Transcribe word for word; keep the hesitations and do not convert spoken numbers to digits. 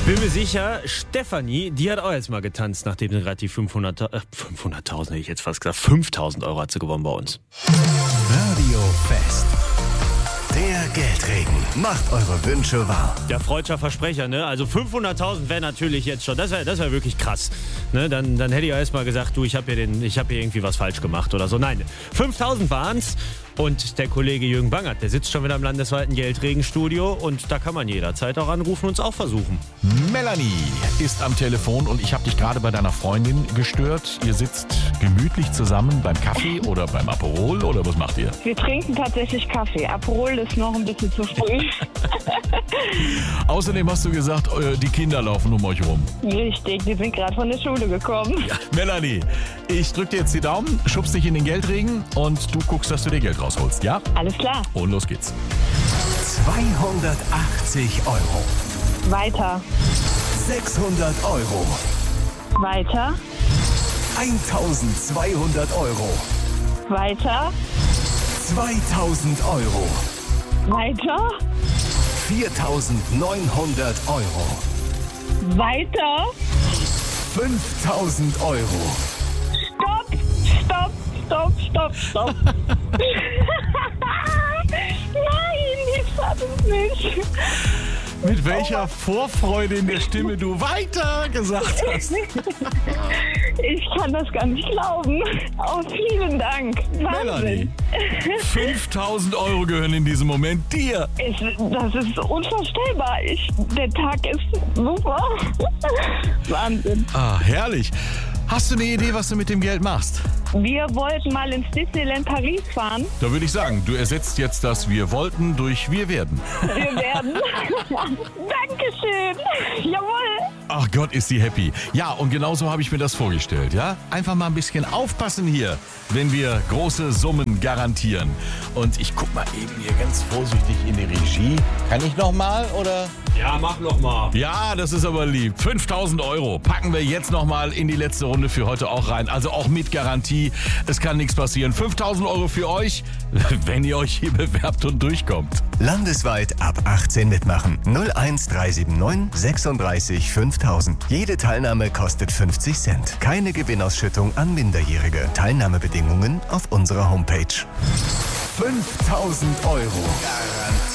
bin mir sicher, Stefanie, die hat auch jetzt mal getanzt, nachdem sie gerade die fünfhundert, äh, fünfhunderttausend hätte ich jetzt fast gesagt, fünftausend Euro hat sie gewonnen bei uns. Radio Fest. Der Geldregen macht eure Wünsche wahr. Der freudscher Versprecher, ne? Also fünfhunderttausend wäre natürlich jetzt schon, das wäre das wär wirklich krass. Ne? Dann, dann hätte ich auch erstmal gesagt, du, ich habe hier, hab hier irgendwie was falsch gemacht oder so. Nein, fünftausend waren's. Und der Kollege Jürgen Bangert, der sitzt schon wieder im landesweiten Geldregenstudio und da kann man jederzeit auch anrufen und es auch versuchen. Melanie ist am Telefon und ich habe dich gerade bei deiner Freundin gestört. Ihr sitzt gemütlich zusammen beim Kaffee oder beim Aperol oder was macht ihr? Wir trinken tatsächlich Kaffee. Aperol ist noch ein bisschen zu früh. Außerdem hast du gesagt, die Kinder laufen um euch rum. Richtig, die sind gerade von der Schule gekommen. Ja. Melanie, ich drück dir jetzt die Daumen, schubst dich in den Geldregen und du guckst, dass du dir Geld rausholst, ja? Alles klar. Und los geht's. zweihundertachtzig Euro. Weiter. sechshundert Euro. Weiter. eintausendzweihundert Euro. Weiter. zweitausend Euro. Weiter. viertausendneunhundert Euro. Weiter. fünftausend Euro. Stopp, stopp, stopp, stopp, stopp. Nein, ich schaff es nicht. Mit welcher Vorfreude in der Stimme du weiter gesagt hast. Ich kann das gar nicht glauben. Oh, vielen Dank. Melanie, Wahnsinn. fünftausend Euro gehören in diesem Moment dir. Ich, das ist unvorstellbar. Ich, der Tag ist super. Wahnsinn. Ah, herrlich. Hast du eine Idee, was du mit dem Geld machst? Wir wollten mal ins Disneyland Paris fahren. Da würde ich sagen, du ersetzt jetzt das Wir wollten durch Wir werden. Wir werden. Dankeschön. Jawohl. Ach Gott, ist sie happy. Ja, und genauso habe ich mir das vorgestellt, ja? Einfach mal ein bisschen aufpassen hier, wenn wir große Summen garantieren. Und ich guck mal eben hier ganz vorsichtig in die Regie. Kann ich noch mal, oder? Ja, mach noch mal. Ja, das ist aber lieb. fünftausend Euro packen wir jetzt noch mal in die letzte Runde für heute auch rein. Also auch mit Garantie. Es kann nichts passieren. fünftausend Euro für euch, wenn ihr euch hier bewerbt und durchkommt. Landesweit ab achtzehn mitmachen. null eins drei sieben neun sechsunddreißig fünftausend. Jede Teilnahme kostet fünfzig Cent. Keine Gewinnausschüttung an Minderjährige. Teilnahmebedingungen auf unserer Homepage. fünftausend Euro.